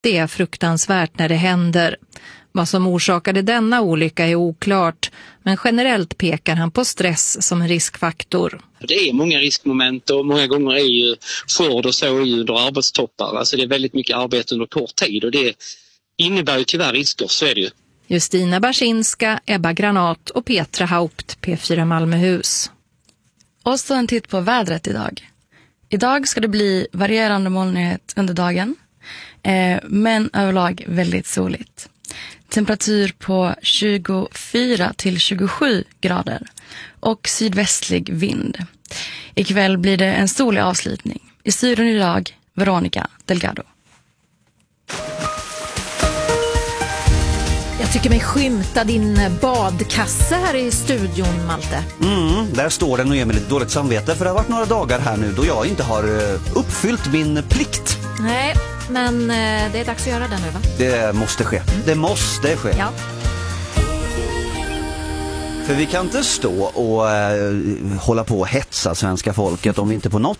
Det är fruktansvärt när det händer. Vad som orsakade denna olycka är oklart, men generellt pekar han på stress som en riskfaktor. Det är många riskmoment och många gånger är ju skörd och så är ju under arbetstoppar. Alltså det är väldigt mycket arbete under kort tid och det innebär ju tyvärr risker, så är det ju. Justina Barsinska, Ebba Granat och Petra Haupt, P4 Malmöhus. Och så en titt på vädret idag. Idag ska det bli varierande molnighet under dagen, men överlag väldigt soligt. Temperatur på 24 till 27 grader och sydvästlig vind. Ikväll blir det en solig avslutning. I studion idag, Veronica Delgado. Jag tycker mig skymta din badkasse här i studion, Malte. Där står den och ger mig lite dåligt samvete, för det har varit några dagar här nu då jag inte har uppfyllt min plikt. Nej, men det är dags att göra den nu, va? Det måste ske. Det måste ske. Ja. För vi kan inte stå och hålla på och hetsa svenska folket om vi inte på något